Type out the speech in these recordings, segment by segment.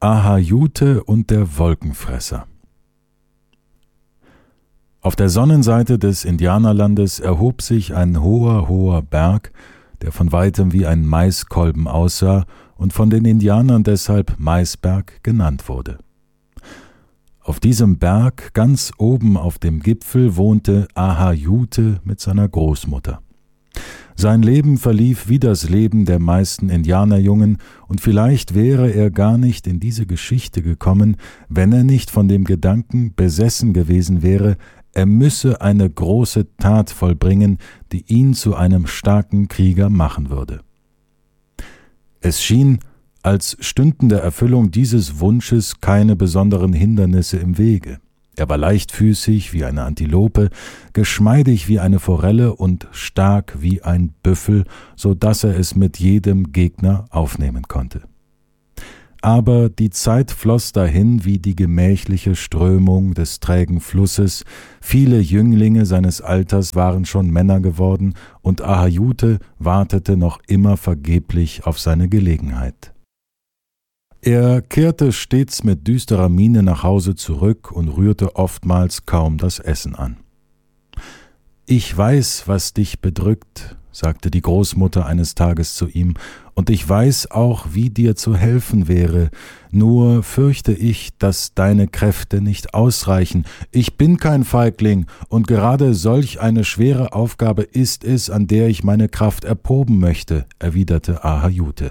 Ahajute und der Wolkenfresser. Auf der Sonnenseite des Indianerlandes erhob sich ein hoher Berg, der von weitem wie ein Maiskolben aussah und von den Indianern deshalb Maisberg genannt wurde. Auf diesem Berg, ganz oben auf dem Gipfel, wohnte Ahajute mit seiner Großmutter. Sein Leben verlief wie das Leben der meisten Indianerjungen, und vielleicht wäre er gar nicht in diese Geschichte gekommen, wenn er nicht von dem Gedanken besessen gewesen wäre, er müsse eine große Tat vollbringen, die ihn zu einem starken Krieger machen würde. Es schien, als stünden der Erfüllung dieses Wunsches keine besonderen Hindernisse im Wege. Er war leichtfüßig wie eine Antilope, geschmeidig wie eine Forelle und stark wie ein Büffel, so dass er es mit jedem Gegner aufnehmen konnte. Aber die Zeit floss dahin wie die gemächliche Strömung des trägen Flusses, viele Jünglinge seines Alters waren schon Männer geworden, und Ahajute wartete noch immer vergeblich auf seine Gelegenheit. Er kehrte stets mit düsterer Miene nach Hause zurück und rührte oftmals kaum das Essen an. »Ich weiß, was dich bedrückt«, sagte die Großmutter eines Tages zu ihm, »und ich weiß auch, wie dir zu helfen wäre, nur fürchte ich, dass deine Kräfte nicht ausreichen. Ich bin kein Feigling, und gerade solch eine schwere Aufgabe ist es, an der ich meine Kraft erproben möchte«, erwiderte Ahajute.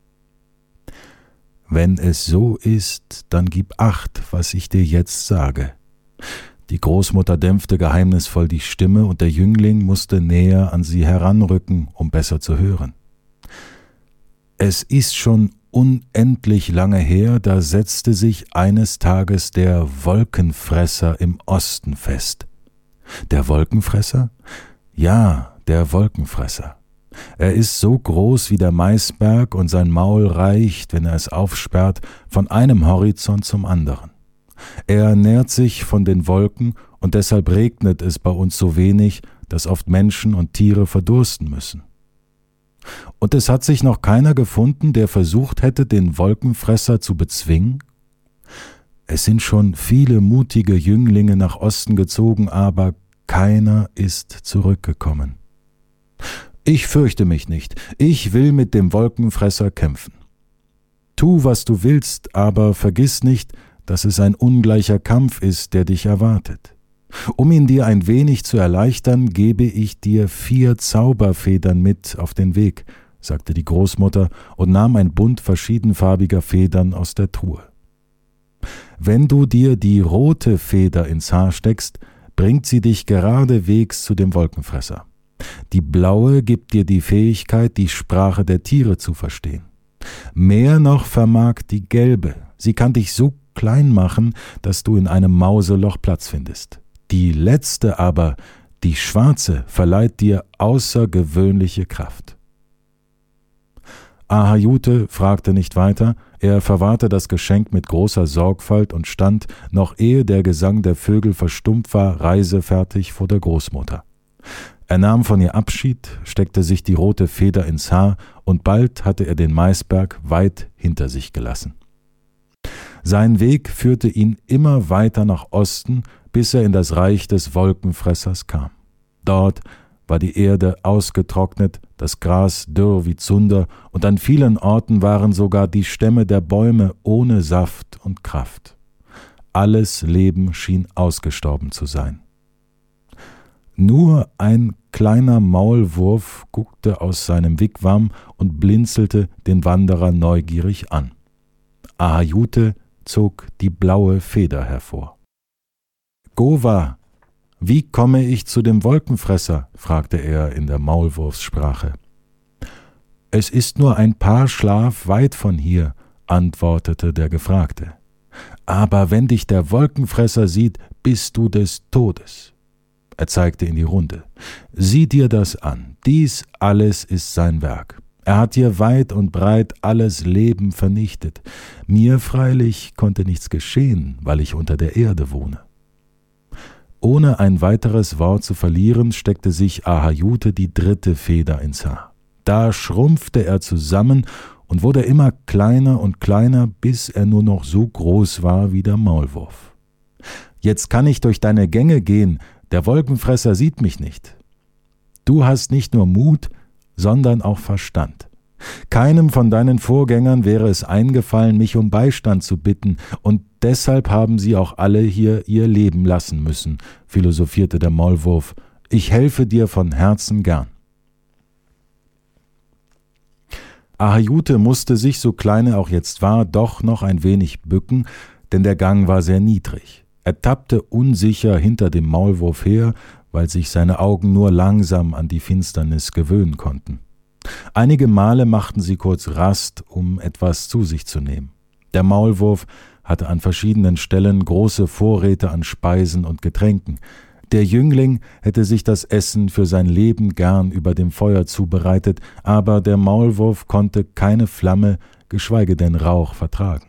»Wenn es so ist, dann gib Acht, was ich dir jetzt sage.« Die Großmutter dämpfte geheimnisvoll die Stimme, und der Jüngling musste näher an sie heranrücken, um besser zu hören. »Es ist schon unendlich lange her, da setzte sich eines Tages der Wolkenfresser im Osten fest.« »Der Wolkenfresser?« »Ja, der Wolkenfresser. Er ist so groß wie der Maisberg, und sein Maul reicht, wenn er es aufsperrt, von einem Horizont zum anderen. Er ernährt sich von den Wolken, und deshalb regnet es bei uns so wenig, dass oft Menschen und Tiere verdursten müssen. Und es hat sich noch keiner gefunden, der versucht hätte, den Wolkenfresser zu bezwingen? Es sind schon viele mutige Jünglinge nach Osten gezogen, aber keiner ist zurückgekommen. Ich fürchte mich nicht, ich will mit dem Wolkenfresser kämpfen. Tu, was du willst, aber vergiss nicht, dass es ein ungleicher Kampf ist, der dich erwartet. Um ihn dir ein wenig zu erleichtern, gebe ich dir 4 Zauberfedern mit auf den Weg«, sagte die Großmutter und nahm ein Bund verschiedenfarbiger Federn aus der Truhe. »Wenn du dir die rote Feder ins Haar steckst, bringt sie dich geradewegs zu dem Wolkenfresser. Die blaue gibt dir die Fähigkeit, die Sprache der Tiere zu verstehen. Mehr noch vermag die gelbe. Sie kann dich so klein machen, dass du in einem Mauseloch Platz findest. Die letzte aber, die schwarze, verleiht dir außergewöhnliche Kraft.« Ahajute fragte nicht weiter, er verwahrte das Geschenk mit großer Sorgfalt und stand, noch ehe der Gesang der Vögel verstummt war, reisefertig vor der Großmutter. Er nahm von ihr Abschied, steckte sich die rote Feder ins Haar, und bald hatte er den Maisberg weit hinter sich gelassen. Sein Weg führte ihn immer weiter nach Osten, bis er in das Reich des Wolkenfressers kam. Dort war die Erde ausgetrocknet, das Gras dürr wie Zunder, und an vielen Orten waren sogar die Stämme der Bäume ohne Saft und Kraft. Alles Leben schien ausgestorben zu sein. Nur ein kleiner Maulwurf guckte aus seinem Wigwam und blinzelte den Wanderer neugierig an. Ahajute zog die blaue Feder hervor. »Gova, wie komme ich zu dem Wolkenfresser?« fragte er in der Maulwurfssprache. »Es ist nur ein paar Schlaf weit von hier«, antwortete der Gefragte. »Aber wenn dich der Wolkenfresser sieht, bist du des Todes.« Er zeigte in die Runde. »Sieh dir das an, dies alles ist sein Werk. Er hat hier weit und breit alles Leben vernichtet. Mir freilich konnte nichts geschehen, weil ich unter der Erde wohne.« Ohne ein weiteres Wort zu verlieren, steckte sich Ahajute die 3. Feder ins Haar. Da schrumpfte er zusammen, und wurde immer kleiner und kleiner, bis er nur noch so groß war wie der Maulwurf. »Jetzt kann ich durch deine Gänge gehen, der Wolkenfresser sieht mich nicht. Du hast nicht nur Mut, sondern auch Verstand. Keinem von deinen Vorgängern wäre es eingefallen, mich um Beistand zu bitten, und deshalb haben sie auch alle hier ihr Leben lassen müssen«, philosophierte der Maulwurf. »Ich helfe dir von Herzen gern.« Ahajute musste sich, so klein er auch jetzt war, doch noch ein wenig bücken, denn der Gang war sehr niedrig. Er tappte unsicher hinter dem Maulwurf her, weil sich seine Augen nur langsam an die Finsternis gewöhnen konnten. Einige Male machten sie kurz Rast, um etwas zu sich zu nehmen. Der Maulwurf hatte an verschiedenen Stellen große Vorräte an Speisen und Getränken. Der Jüngling hätte sich das Essen für sein Leben gern über dem Feuer zubereitet, aber der Maulwurf konnte keine Flamme, geschweige denn Rauch vertragen.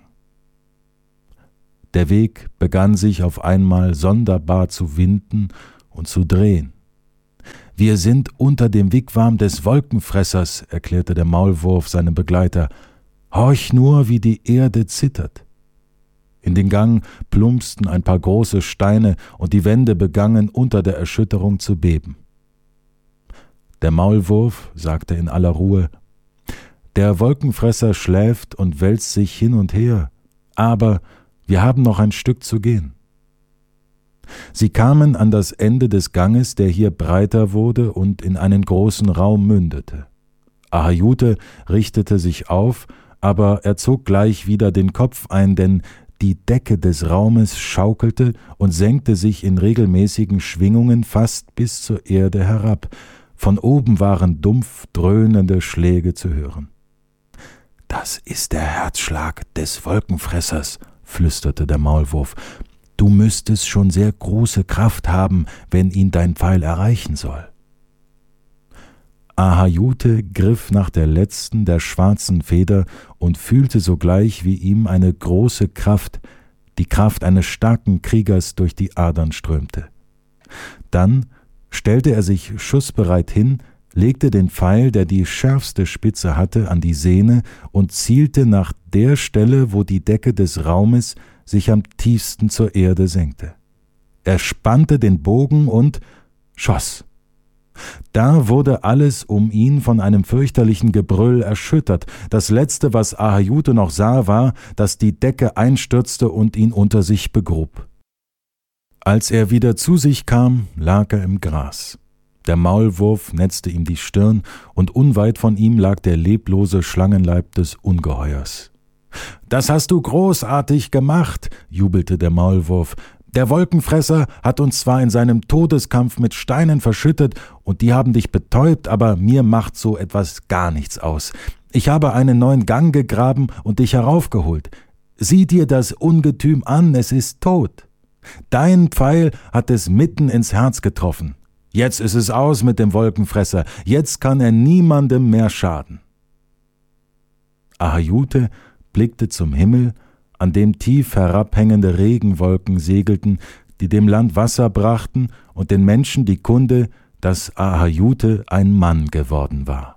Der Weg begann sich auf einmal sonderbar zu winden und zu drehen. »Wir sind unter dem Wigwam des Wolkenfressers«, erklärte der Maulwurf seinem Begleiter. »Horch nur, wie die Erde zittert.« In den Gang plumpsten ein paar große Steine, und die Wände begannen unter der Erschütterung zu beben. Der Maulwurf sagte in aller Ruhe: »Der Wolkenfresser schläft und wälzt sich hin und her, aber wir haben noch ein Stück zu gehen.« Sie kamen an das Ende des Ganges, der hier breiter wurde und in einen großen Raum mündete. Ahajute richtete sich auf, aber er zog gleich wieder den Kopf ein, denn die Decke des Raumes schaukelte und senkte sich in regelmäßigen Schwingungen fast bis zur Erde herab. Von oben waren dumpf dröhnende Schläge zu hören. »Das ist der Herzschlag des Wolkenfressers«, flüsterte der Maulwurf. »Du müsstest schon sehr große Kraft haben, wenn ihn dein Pfeil erreichen soll.« Ahajute griff nach der letzten, der schwarzen Feder, und fühlte sogleich, wie ihm eine große Kraft, die Kraft eines starken Kriegers, durch die Adern strömte. Dann stellte er sich schussbereit hin, legte den Pfeil, der die schärfste Spitze hatte, an die Sehne und zielte nach der Stelle, wo die Decke des Raumes sich am tiefsten zur Erde senkte. Er spannte den Bogen und schoss. Da wurde alles um ihn von einem fürchterlichen Gebrüll erschüttert. Das Letzte, was Ahajute noch sah, war, dass die Decke einstürzte und ihn unter sich begrub. Als er wieder zu sich kam, lag er im Gras. Der Maulwurf netzte ihm die Stirn, und unweit von ihm lag der leblose Schlangenleib des Ungeheuers. »Das hast du großartig gemacht«, jubelte der Maulwurf. »Der Wolkenfresser hat uns zwar in seinem Todeskampf mit Steinen verschüttet, und die haben dich betäubt, aber mir macht so etwas gar nichts aus. Ich habe einen neuen Gang gegraben und dich heraufgeholt. Sieh dir das Ungetüm an, es ist tot. Dein Pfeil hat es mitten ins Herz getroffen. Jetzt ist es aus mit dem Wolkenfresser, jetzt kann er niemandem mehr schaden.« Ahajute blickte zum Himmel, an dem tief herabhängende Regenwolken segelten, die dem Land Wasser brachten und den Menschen die Kunde, dass Ahajute ein Mann geworden war.